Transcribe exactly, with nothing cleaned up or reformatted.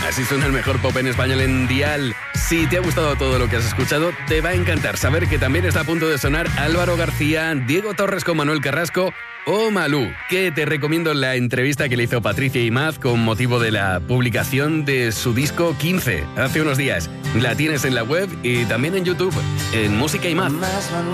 Así suena el mejor pop en español en Dial. Si te ha gustado todo lo que has escuchado, te va a encantar saber que también está a punto de sonar Álvaro García, Diego Torres con Manuel Carrasco o Malú, que te recomiendo la entrevista que le hizo Patricia Imaz con motivo de la publicación de su disco quince, hace unos días. La tienes en la web y también en YouTube, en Música Imaz.